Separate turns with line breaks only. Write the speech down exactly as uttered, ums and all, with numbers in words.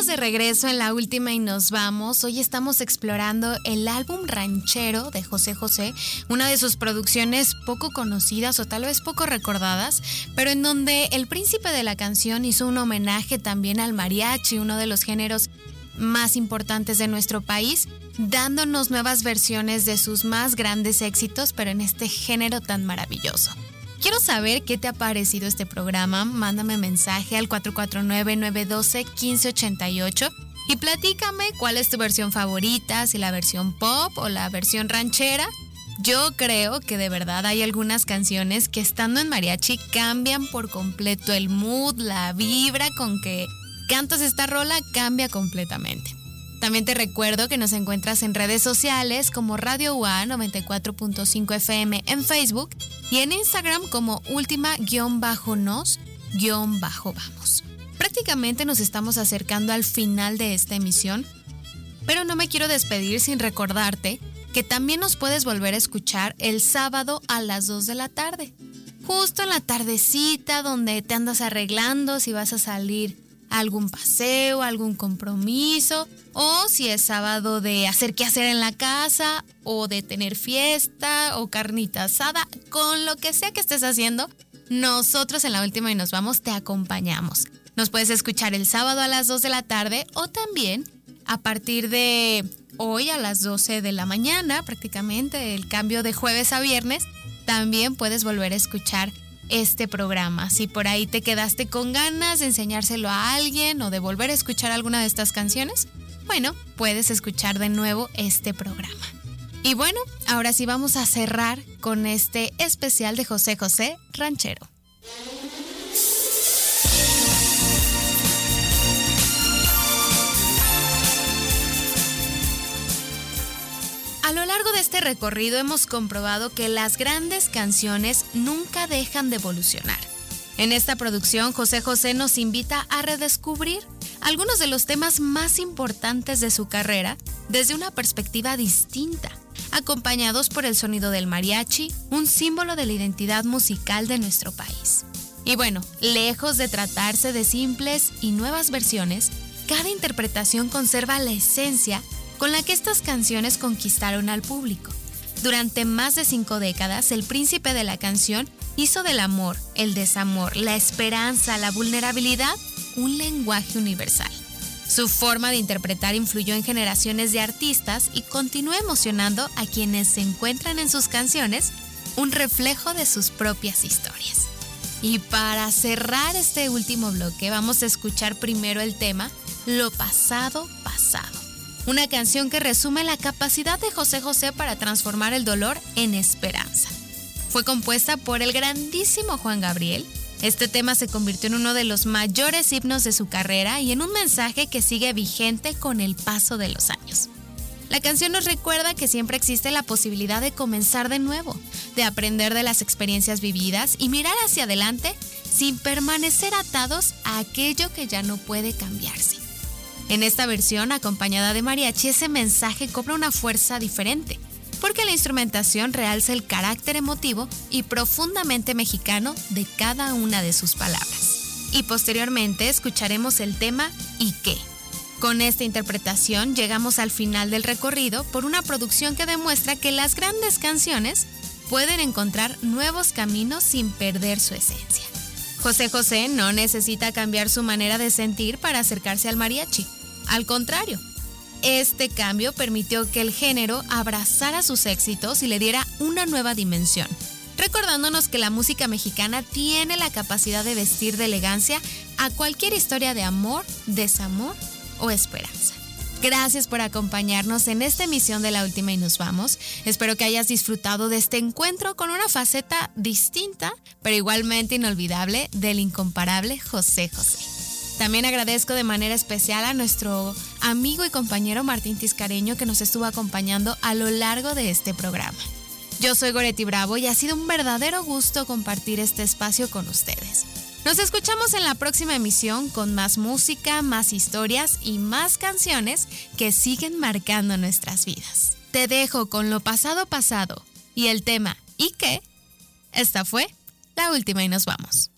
estamos de regreso en La Última y nos vamos. Hoy estamos explorando el álbum ranchero de José José, una de sus producciones poco conocidas o tal vez poco recordadas, pero en donde el príncipe de la canción hizo un homenaje también al mariachi, uno de los géneros más importantes de nuestro país, dándonos nuevas versiones de sus más grandes éxitos, pero en este género tan maravilloso. Quiero saber qué te ha parecido este programa. Mándame mensaje al cuatro cuatro nueve, nueve uno dos, uno cinco ocho ocho y platícame cuál es tu versión favorita, si la versión pop o la versión ranchera. Yo creo que de verdad hay algunas canciones que estando en mariachi cambian por completo el mood, la vibra con que cantas esta rola cambia completamente. También te recuerdo que nos encuentras en redes sociales como Radio U A noventa y cuatro punto cinco F M en Facebook y en Instagram como última-nos-vamos. Prácticamente nos estamos acercando al final de esta emisión, pero no me quiero despedir sin recordarte que también nos puedes volver a escuchar el sábado a las dos de la tarde. Justo en la tardecita donde te andas arreglando si vas a salir a algún paseo, algún compromiso, o si es sábado de hacer qué hacer en la casa, o de tener fiesta, o carnita asada, con lo que sea que estés haciendo, nosotros en La Última y nos vamos te acompañamos. Nos puedes escuchar el sábado a las dos de la tarde o también a partir de hoy a las doce de la mañana, prácticamente el cambio de jueves a viernes, también puedes volver a escuchar este programa. Si por ahí te quedaste con ganas de enseñárselo a alguien o de volver a escuchar alguna de estas canciones, bueno, puedes escuchar de nuevo este programa. Y bueno, ahora sí vamos a cerrar con este especial de José José Ranchero. A lo largo de este recorrido hemos comprobado que las grandes canciones nunca dejan de evolucionar. En esta producción, José José nos invita a redescubrir algunos de los temas más importantes de su carrera desde una perspectiva distinta, acompañados por el sonido del mariachi, un símbolo de la identidad musical de nuestro país. Y bueno, lejos de tratarse de simples y nuevas versiones, cada interpretación conserva la esencia con la que estas canciones conquistaron al público. Durante más de cinco décadas, el príncipe de la canción hizo del amor, el desamor, la esperanza, la vulnerabilidad, un lenguaje universal. Su forma de interpretar influyó en generaciones de artistas y continúa emocionando a quienes se encuentran en sus canciones, un reflejo de sus propias historias. Y para cerrar este último bloque, vamos a escuchar primero el tema Lo pasado, pasado. Una canción que resume la capacidad de José José para transformar el dolor en esperanza. Fue compuesta por el grandísimo Juan Gabriel. Este tema se convirtió en uno de los mayores himnos de su carrera y en un mensaje que sigue vigente con el paso de los años. La canción nos recuerda que siempre existe la posibilidad de comenzar de nuevo, de aprender de las experiencias vividas y mirar hacia adelante sin permanecer atados a aquello que ya no puede cambiarse. En esta versión, acompañada de mariachi, ese mensaje cobra una fuerza diferente, porque la instrumentación realza el carácter emotivo y profundamente mexicano de cada una de sus palabras. Y posteriormente escucharemos el tema ¿Y qué? Con esta interpretación llegamos al final del recorrido por una producción que demuestra que las grandes canciones pueden encontrar nuevos caminos sin perder su esencia. José José no necesita cambiar su manera de sentir para acercarse al mariachi. Al contrario, este cambio permitió que el género abrazara sus éxitos y le diera una nueva dimensión, recordándonos que la música mexicana tiene la capacidad de vestir de elegancia a cualquier historia de amor, desamor o esperanza. Gracias por acompañarnos en esta emisión de La Última y nos vamos. Espero que hayas disfrutado de este encuentro con una faceta distinta, pero igualmente inolvidable del incomparable José José. También agradezco de manera especial a nuestro amigo y compañero Martín Tiscareño que nos estuvo acompañando a lo largo de este programa. Yo soy Goretti Bravo y ha sido un verdadero gusto compartir este espacio con ustedes. Nos escuchamos en la próxima emisión con más música, más historias y más canciones que siguen marcando nuestras vidas. Te dejo con Lo pasado pasado y el tema ¿Y qué? Esta fue La Última y nos vamos.